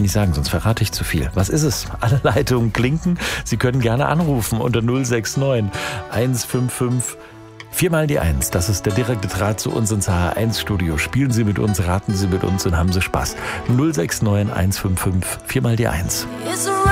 nicht sagen, sonst verrate ich zu viel. Was ist es? Alle Leitungen blinken. Sie können gerne anrufen unter 069 155 4 mal die 1. Das ist der direkte Draht zu uns ins HR1-Studio. Spielen Sie mit uns, raten Sie mit uns und haben Sie Spaß. 069 155 4 mal die 1.